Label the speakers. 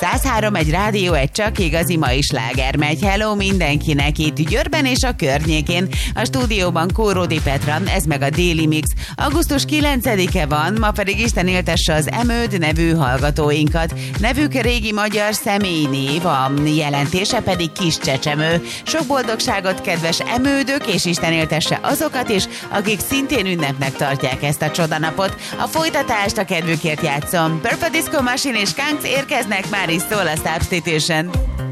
Speaker 1: 103 egy rádió, egy csak igazi mai sláger megy. Hello mindenkinek itt Győrben és a környékén. A stúdióban Kóródi Petra, ez meg a Daily Mix. Augusztus 9-e van, ma pedig Isten éltesse az Emőd nevű hallgatóinkat. Nevük régi magyar személynév, a jelentése pedig Kis Csecsemő. Sok boldogságot, kedves emődök, és Isten éltesse azokat is, akik szintén ünnepnek tartják ezt a csodanapot. A folytatást a kedvükért játszom. Purple Disco Machine és Kangs érkeznek, már is szól a Substitution.